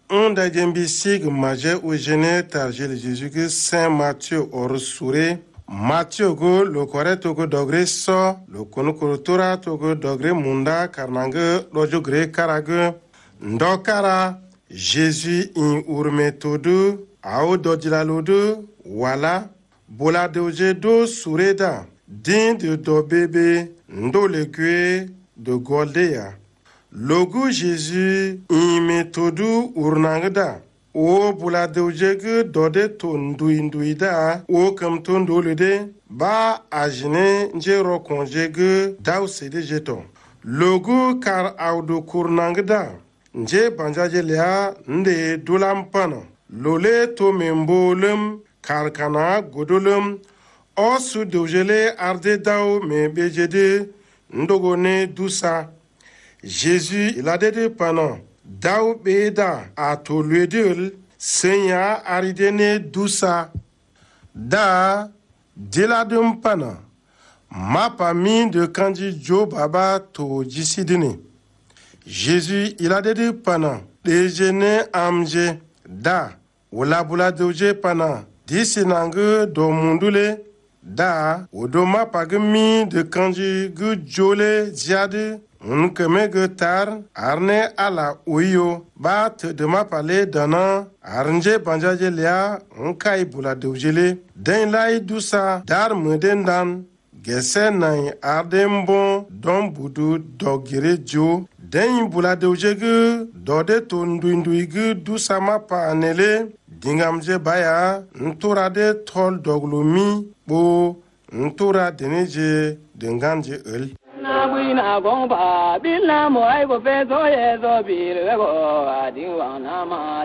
un dajembisig maje ujene tarjel Jésus Saint Matthieu orusure Matthieu go le kore togo dogre so le konukurutura togo dogre munda karnange lojugre karage ndokara Jésus in urme todo ao dojilalodo wala bola doje do sureda din de do bébé ndo le gue de Goldea logo Jésus in todo urnangda o bula deujege dode to nduinduida o kam to ndolede ba ajine njero konjege daw sede jeton logo kar audo kurnangda nje banjaje lea nde dulampana lole to membolum karkana godolum osu deujele arde daw me bejede ndogone dusa Jésus il a dédé pendant daw beda a to luedul senya aridene dusa da diladum pana mapa min de kandi jo baba to jisidine Jésus il a dédé pana dejene amje da wala bula doje pana disinange do mundule da odoma pagmi de kandi gu jole jiade unkeme getar arne ala uyo ba te dema pale dana arnje banjaje lia unkai bula deujele den lai dusa dar medendan gese nai ardembo don budu dogire jo den bula deujege dode to nduinduigi dusa mapa anele dingamje baya ntura de tol doglumi bo ntura deneje denganje el na gong ba bin la mo ai go fe zo ye zo bi le go a ding wang na ma